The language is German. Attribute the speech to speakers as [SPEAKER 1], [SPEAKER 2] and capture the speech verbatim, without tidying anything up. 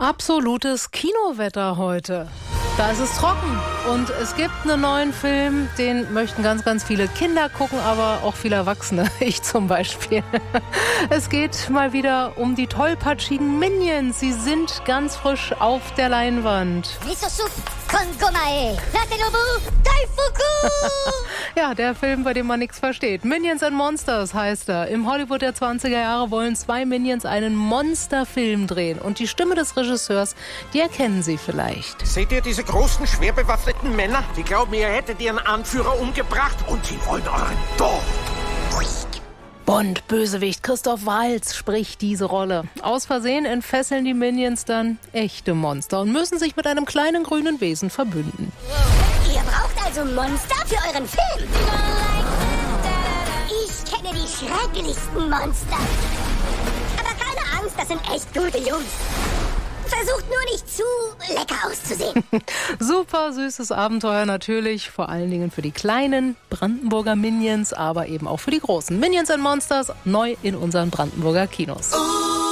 [SPEAKER 1] Absolutes Kinowetter heute. Da ist es trocken und es gibt einen neuen Film, den möchten ganz, ganz viele Kinder gucken, aber auch viele Erwachsene, ich zum Beispiel. Es geht mal wieder um die tollpatschigen Minions. Sie sind ganz frisch auf der Leinwand. Ja, der Film, bei dem man nichts versteht. Minions and Monsters heißt er. Im Hollywood der zwanziger Jahre wollen zwei Minions einen Monsterfilm drehen. Und die Stimme des Regisseurs, die erkennen Sie vielleicht.
[SPEAKER 2] Seht ihr diese großen, schwer bewaffneten Männer? Die glauben, ihr hättet ihren Anführer umgebracht und sie wollen euren Tod.
[SPEAKER 1] Bond-Bösewicht Christoph Waltz spricht diese Rolle. Aus Versehen entfesseln die Minions dann echte Monster und müssen sich mit einem kleinen grünen Wesen verbünden.
[SPEAKER 3] Ihr braucht also Monster für euren Film? Ich kenne die schrecklichsten Monster. Aber keine Angst, das sind echt gute Jungs. Versucht nur nicht zu lecker auszusehen.
[SPEAKER 1] Super süßes Abenteuer natürlich, vor allen Dingen für die kleinen Brandenburger Minions, aber eben auch für die großen. Minions and Monsters, neu in unseren Brandenburger Kinos.